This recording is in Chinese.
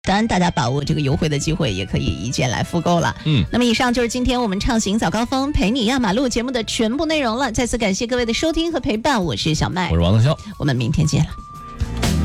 当然，大家把握这个优惠的机会，也可以一键来复购了。那么以上就是今天我们畅行早高峰陪你压马路节目的全部内容了。再次感谢各位的收听和陪伴，我是小麦， 我是王德潇， 我们明天见了。